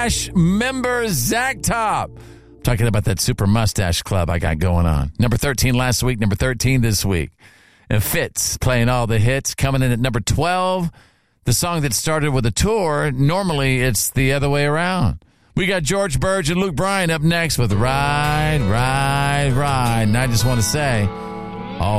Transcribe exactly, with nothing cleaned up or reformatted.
member Zach Top. Talking about that super mustache club I got going on. Number thirteen last week, number thirteen this week. And Fitz playing all the hits. Coming in at number twelve, the song that started with a tour. Normally, it's the other way around. We got George Burge and Luke Bryan up next with Ride, Ride, Ride. And I just want to say,